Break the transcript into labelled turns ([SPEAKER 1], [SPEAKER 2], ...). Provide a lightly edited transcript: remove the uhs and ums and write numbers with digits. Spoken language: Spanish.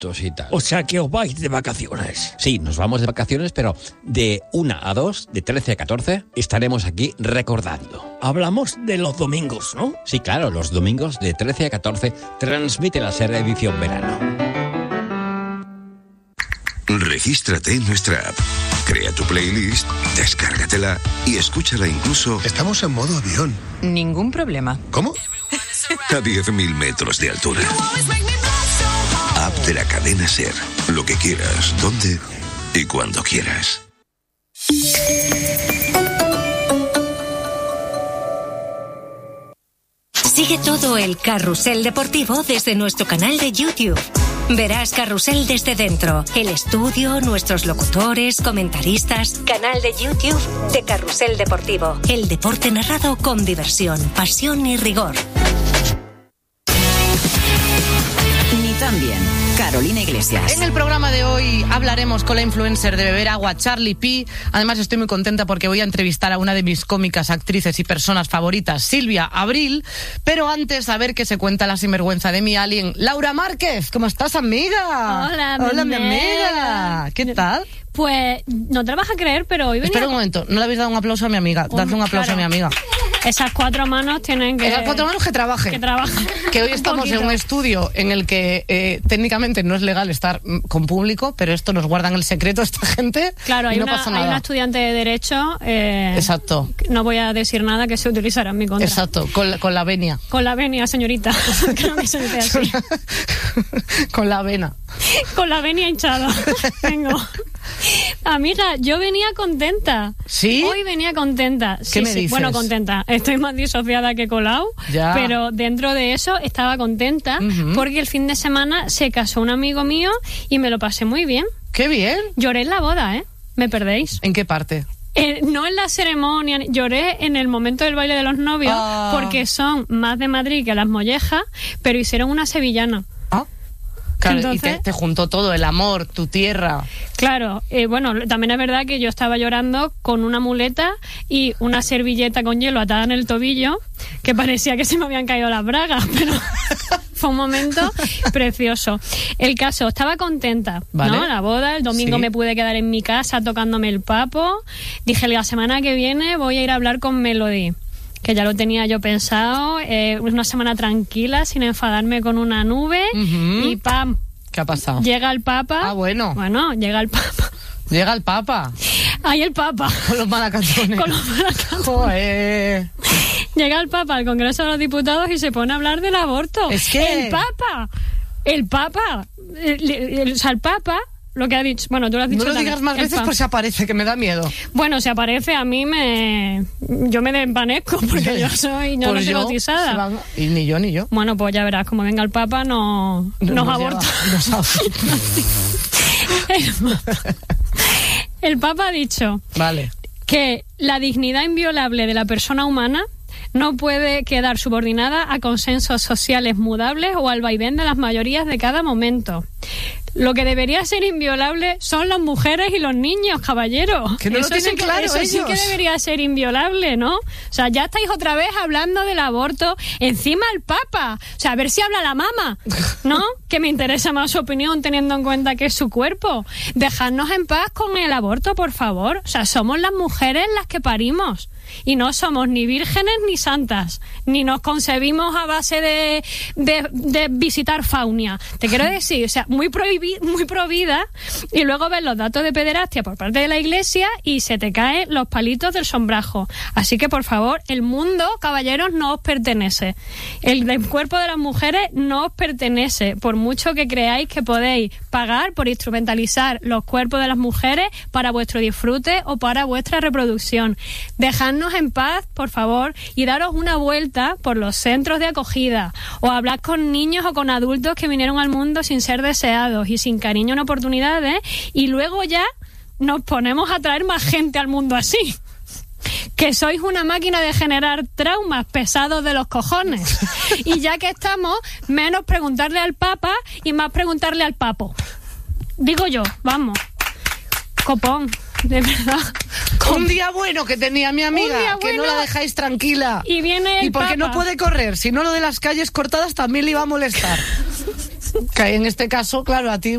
[SPEAKER 1] y tal.
[SPEAKER 2] O sea que os vais de vacaciones.
[SPEAKER 1] Sí, nos vamos de vacaciones, pero de 1 a 2, de 13 a 14, estaremos aquí recordando.
[SPEAKER 2] Hablamos de los domingos, ¿no?
[SPEAKER 1] Sí, claro, los domingos de 13 a 14 transmite la SER edición verano.
[SPEAKER 3] Regístrate en nuestra app, crea tu playlist, descárgatela y escúchala incluso...
[SPEAKER 4] Estamos en modo avión.
[SPEAKER 5] Ningún problema.
[SPEAKER 4] ¿Cómo?
[SPEAKER 3] A 10.000 metros de altura. App de la cadena SER. Lo que quieras, donde y cuando quieras.
[SPEAKER 6] Sigue todo el carrusel deportivo desde nuestro canal de YouTube. Verás Carrusel desde dentro, el estudio, nuestros locutores, comentaristas. Canal de YouTube de Carrusel Deportivo. El deporte narrado con diversión, pasión y rigor.
[SPEAKER 5] Ni tan bien. Carolina Iglesias.
[SPEAKER 7] En el programa de hoy hablaremos con la influencer de beber agua, Charlie P. Además estoy muy contenta porque voy a entrevistar a una de mis cómicas, actrices y personas favoritas, Silvia Abril. Pero antes, a ver qué se cuenta la sinvergüenza de mi alien, Laura Márquez. ¿Cómo estás, amiga?
[SPEAKER 8] Hola,
[SPEAKER 7] mi amiga. ¿Qué tal?
[SPEAKER 8] Pues no te lo vas a creer, pero hoy venía...
[SPEAKER 7] Espera un momento, no le habéis dado un aplauso a mi amiga. Dadle un aplauso a mi amiga.
[SPEAKER 8] Esas 4 manos tienen que...
[SPEAKER 7] Esas 4 manos que trabajen.
[SPEAKER 8] Que trabajen.
[SPEAKER 7] Que hoy estamos en un estudio en el que técnicamente no es legal estar con público, pero esto nos guardan el secreto esta gente.
[SPEAKER 8] Claro,
[SPEAKER 7] y
[SPEAKER 8] hay,
[SPEAKER 7] no
[SPEAKER 8] una,
[SPEAKER 7] pasa
[SPEAKER 8] hay
[SPEAKER 7] nada.
[SPEAKER 8] una estudiante de Derecho...
[SPEAKER 7] Exacto.
[SPEAKER 8] No voy a decir nada que se utilizará en mi contra.
[SPEAKER 7] Exacto, con la venia.
[SPEAKER 8] Con la venia, señorita. Creo que se dice así.
[SPEAKER 7] Con la vena.
[SPEAKER 8] Con la venia hinchada. Vengo. Amiga, yo venía contenta.
[SPEAKER 7] ¿Sí?
[SPEAKER 8] Hoy venía contenta. Sí,
[SPEAKER 7] ¿Qué me
[SPEAKER 8] sí.
[SPEAKER 7] dices?
[SPEAKER 8] Bueno, contenta. Estoy más disociada que Colau.
[SPEAKER 7] Ya.
[SPEAKER 8] Pero dentro de eso estaba contenta porque el fin de semana se casó un amigo mío y me lo pasé muy bien.
[SPEAKER 7] ¡Qué bien!
[SPEAKER 8] Lloré en la boda, ¿eh? ¿Me perdéis?
[SPEAKER 7] ¿En qué parte?
[SPEAKER 8] No en la ceremonia, lloré en el momento del baile de los novios porque son más de Madrid que las mollejas, pero hicieron una sevillana.
[SPEAKER 7] Claro,
[SPEAKER 8] entonces,
[SPEAKER 7] y te juntó todo, el amor, tu tierra.
[SPEAKER 8] Claro, bueno, también es verdad que yo estaba llorando con una muleta y una servilleta con hielo atada en el tobillo, que parecía que se me habían caído las bragas, pero fue un momento precioso. El caso, estaba contenta,
[SPEAKER 7] ¿vale?
[SPEAKER 8] ¿no? La boda, el domingo
[SPEAKER 7] Sí.
[SPEAKER 8] me pude quedar en mi casa tocándome el papo. Dije, la semana que viene voy a ir a hablar con Melody, que ya lo tenía yo pensado, una semana tranquila, sin enfadarme con una nube, y ¡pam!
[SPEAKER 7] ¿Qué ha pasado?
[SPEAKER 8] Llega el Papa.
[SPEAKER 7] Ah, bueno.
[SPEAKER 8] Bueno, llega el Papa.
[SPEAKER 7] Llega el Papa.
[SPEAKER 8] Ahí el Papa.
[SPEAKER 7] Con los malacantones.
[SPEAKER 8] Con los malacantones.
[SPEAKER 7] Joder.
[SPEAKER 8] Llega el Papa al Congreso de los Diputados y se pone a hablar del aborto.
[SPEAKER 7] Es que...
[SPEAKER 8] El Papa, o sea, el Papa, lo que ha dicho, bueno, tú lo has dicho.
[SPEAKER 7] No lo
[SPEAKER 8] también,
[SPEAKER 7] digas más veces, pues se aparece, que me da miedo.
[SPEAKER 8] Bueno, si aparece a mí yo me desvanezco porque yo soy no
[SPEAKER 7] pues
[SPEAKER 8] estoy bautizada.
[SPEAKER 7] Y ni yo.
[SPEAKER 8] Bueno, pues ya verás, como venga el Papa nos aborta. El Papa ha dicho que la dignidad inviolable de la persona humana no puede quedar subordinada a consensos sociales mudables o al vaivén de las mayorías de cada momento. Lo que debería ser inviolable son las mujeres y los niños, caballeros.
[SPEAKER 7] Que no lo tienen claro
[SPEAKER 8] eso sí
[SPEAKER 7] ellos.
[SPEAKER 8] que debería ser inviolable, ¿no? O sea, ya estáis otra vez hablando del aborto. Encima el Papa. O sea, a ver si habla la mama, ¿no? Que me interesa más su opinión teniendo en cuenta que es su cuerpo. Dejadnos en paz con el aborto, por favor. O sea, somos las mujeres las que parimos. Y no somos ni vírgenes ni santas, ni nos concebimos a base de visitar faunia. Te quiero decir, o sea, muy prohibida, y luego ves los datos de pederastia por parte de la Iglesia y se te caen los palitos del sombrajo. Así que, por favor, el mundo, caballeros, no os pertenece. El cuerpo de las mujeres no os pertenece, por mucho que creáis que podéis pagar por instrumentalizar los cuerpos de las mujeres para vuestro disfrute o para vuestra reproducción. Dejadnos en paz, por favor, y daros una vuelta por los centros de acogida, o hablad con niños o con adultos que vinieron al mundo sin ser deseados y sin cariño ni oportunidades, y luego ya nos ponemos a traer más gente al mundo así. Que sois una máquina de generar traumas pesados de los cojones. Y ya que estamos, menos preguntarle al Papa y más preguntarle al Papo. Digo yo, vamos. Copón. De verdad.
[SPEAKER 7] Un día bueno que tenía mi amiga, que no la dejáis tranquila.
[SPEAKER 8] Y viene el
[SPEAKER 7] ¿Y por qué
[SPEAKER 8] Papa?
[SPEAKER 7] no puede correr? Si no, lo de las calles cortadas también le iba a molestar. Que en este caso, claro, a ti